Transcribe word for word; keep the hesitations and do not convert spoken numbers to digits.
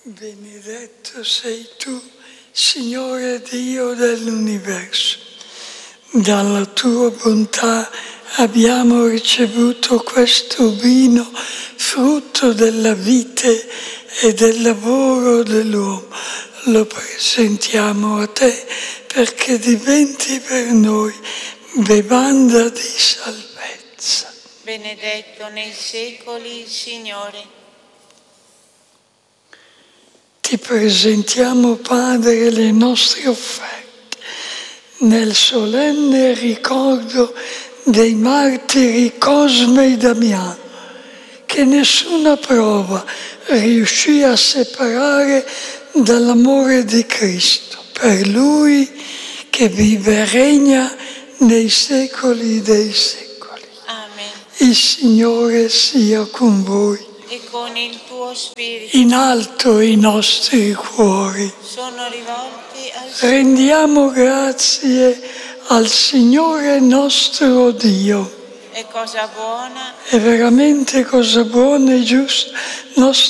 Benedetto sei tu, Signore Dio dell'universo. Dalla tua bontà abbiamo ricevuto questo vino, frutto della vite e del lavoro dell'uomo. Lo presentiamo a te perché diventi per noi bevanda di salvezza. Benedetto nei secoli il Signore. Ti presentiamo, Padre, le nostre offerte nel solenne ricordo dei martiri Cosme e Damiano, che nessuna prova riuscì a separare dall'amore di Cristo, per Lui che vive e regna nei secoli dei secoli. Amen. Il Signore sia con voi. E con il tuo spirito In alto i nostri cuori. sono rivolti al Signore. Rendiamo grazie al Signore nostro Dio. È cosa buona È veramente cosa buona e giusta, nostro